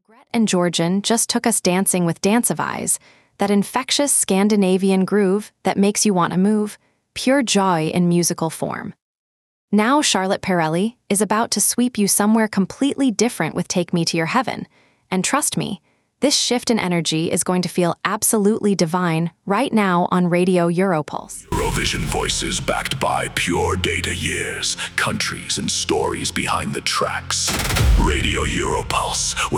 Gret and Georgian just took us dancing with Dance of Eyes, that infectious Scandinavian groove that makes you want to move, pure joy in musical form. Now Charlotte Perrelli is about to sweep you somewhere completely different with Take Me to Your Heaven, and trust me, this shift in energy is going to feel absolutely divine right now on Radio Europulse. Eurovision voices backed by pure data years, countries and stories behind the tracks. Radio Europulse with